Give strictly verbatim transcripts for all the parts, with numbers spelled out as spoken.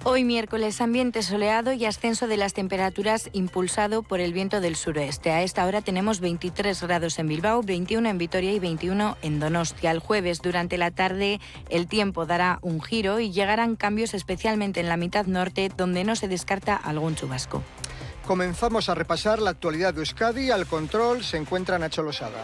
Hoy miércoles, ambiente soleado y ascenso de las temperaturas impulsado por el viento del suroeste. A esta hora tenemos veintitrés grados en Bilbao, veintiuno en Vitoria y veintiuno en Donostia. El jueves, durante la tarde, el tiempo dará un giro y llegarán cambios especialmente en la mitad norte, donde no se descarta algún chubasco. Comenzamos a repasar la actualidad de Euskadi. Al control se encuentra Nacho Losada.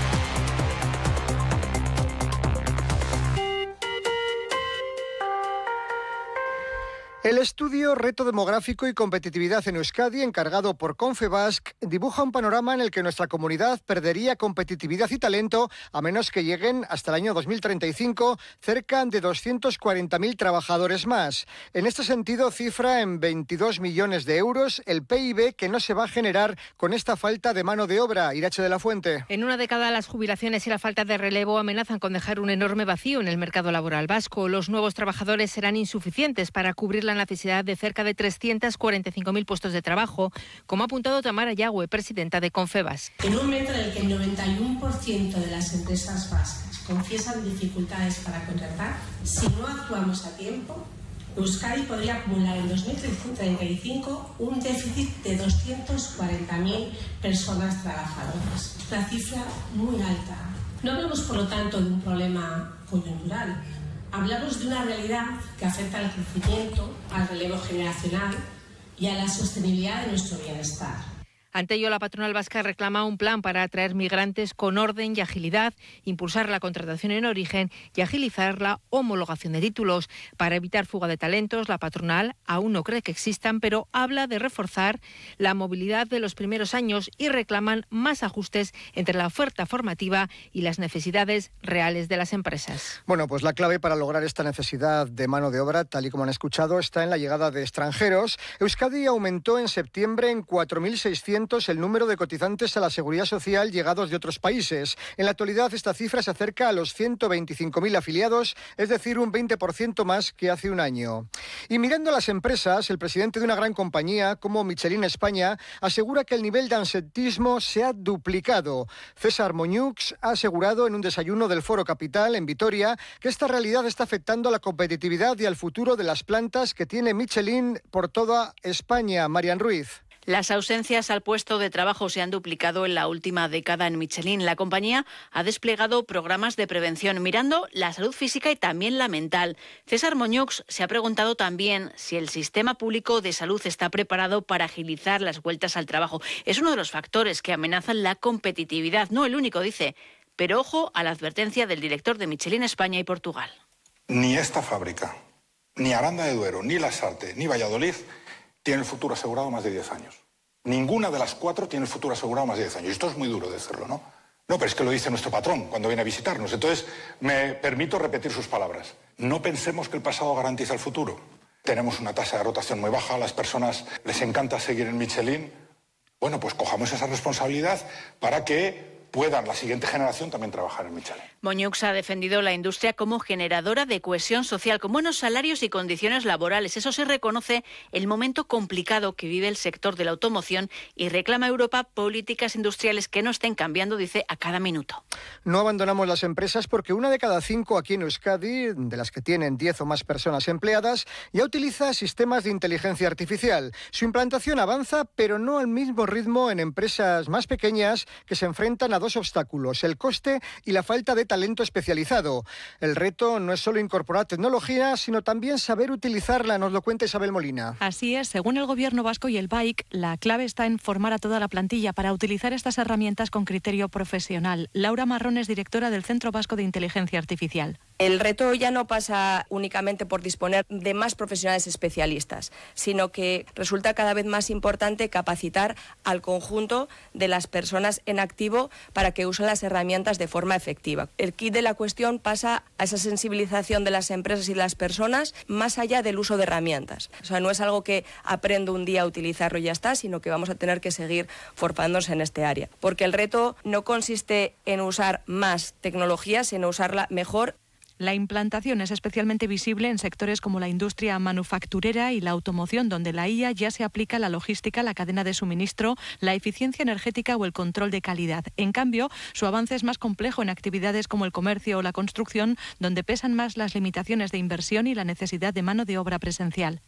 El estudio Reto Demográfico y Competitividad en Euskadi, encargado por Confebask, dibuja un panorama en el que nuestra comunidad perdería competitividad y talento a menos que lleguen hasta el año dos mil treinta y cinco cerca de doscientos cuarenta mil trabajadores más. En este sentido, cifra en veintidós millones de euros el P I B que no se va a generar con esta falta de mano de obra. Irache de la Fuente. En una década, las jubilaciones y la falta de relevo amenazan con dejar un enorme vacío en el mercado laboral vasco. Los nuevos trabajadores serán insuficientes para cubrir la necesidad de cerca de trescientos cuarenta y cinco mil puestos de trabajo, como ha apuntado Tamara Yagüe, presidenta de Confebas. En un momento en el que el noventa y uno por ciento de las empresas vascas confiesan dificultades para contratar, si no actuamos a tiempo, Euskadi podría acumular en dos mil treinta y cinco un déficit de doscientas cuarenta mil personas trabajadoras. Una cifra muy alta. No hablamos, por lo tanto, de un problema coyuntural. Hablamos de una realidad que afecta al crecimiento, al relevo generacional y a la sostenibilidad de nuestro bienestar. Ante ello, la patronal vasca reclama un plan para atraer migrantes con orden y agilidad, impulsar la contratación en origen y agilizar la homologación de títulos. Para evitar fuga de talentos, la patronal aún no cree que existan, pero habla de reforzar la movilidad de los primeros años y reclaman más ajustes entre la oferta formativa y las necesidades reales de las empresas. Bueno, pues la clave para lograr esta necesidad de mano de obra, tal y como han escuchado, está en la llegada de extranjeros. Euskadi aumentó en septiembre en cuatro mil seiscientos el número de cotizantes a la Seguridad Social llegados de otros países. En la actualidad, esta cifra se acerca a los ciento veinticinco mil afiliados, es decir, un veinte por ciento más que hace un año. Y mirando a las empresas, el presidente de una gran compañía como Michelin España asegura que el nivel de absentismo se ha duplicado. César Moñux ha asegurado en un desayuno del Foro Capital en Vitoria que esta realidad está afectando a la competitividad y al futuro de las plantas que tiene Michelin por toda España. Marian Ruiz. Las ausencias al puesto de trabajo se han duplicado en la última década en Michelin. La compañía ha desplegado programas de prevención mirando la salud física y también la mental. César Moñux se ha preguntado también si el sistema público de salud está preparado para agilizar las vueltas al trabajo. Es uno de los factores que amenazan la competitividad. No el único, dice. Pero ojo a la advertencia del director de Michelin España y Portugal. Ni esta fábrica, ni Aranda de Duero, ni Lasarte, ni Valladolid tiene el futuro asegurado más de diez años. Ninguna de las cuatro tiene el futuro asegurado más de diez años. Y esto es muy duro decirlo, ¿no? No, pero es que lo dice nuestro patrón cuando viene a visitarnos. Entonces, me permito repetir sus palabras. No pensemos que el pasado garantiza el futuro. Tenemos una tasa de rotación muy baja, a las personas les encanta seguir en Michelin. Bueno, pues cojamos esa responsabilidad para que puedan la siguiente generación también trabajar en Michelin. Moñux ha defendido la industria como generadora de cohesión social, con buenos salarios y condiciones laborales. Eso se reconoce el momento complicado que vive el sector de la automoción y reclama a Europa políticas industriales que no estén cambiando, dice, a cada minuto. No abandonamos las empresas porque una de cada cinco aquí en Euskadi, de las que tienen diez o más personas empleadas, ya utiliza sistemas de inteligencia artificial. Su implantación avanza, pero no al mismo ritmo en empresas más pequeñas que se enfrentan a dos obstáculos: el coste y la falta de talento especializado. El reto no es solo incorporar tecnología, sino también saber utilizarla, nos lo cuenta Isabel Molina. Así es, según el Gobierno vasco y el B A I C, la clave está en formar a toda la plantilla para utilizar estas herramientas con criterio profesional. Laura Marrón es directora del Centro Vasco de Inteligencia Artificial. El reto ya no pasa únicamente por disponer de más profesionales especialistas, sino que resulta cada vez más importante capacitar al conjunto de las personas en activo para que usen las herramientas de forma efectiva. El kit de la cuestión pasa a esa sensibilización de las empresas y de las personas más allá del uso de herramientas. O sea, no es algo que aprendo un día a utilizarlo y ya está, sino que vamos a tener que seguir formándose en este área. Porque el reto no consiste en usar más tecnología, sino usarla mejor. La implantación es especialmente visible en sectores como la industria manufacturera y la automoción, donde la I A ya se aplica a la logística, la cadena de suministro, la eficiencia energética o el control de calidad. En cambio, su avance es más complejo en actividades como el comercio o la construcción, donde pesan más las limitaciones de inversión y la necesidad de mano de obra presencial.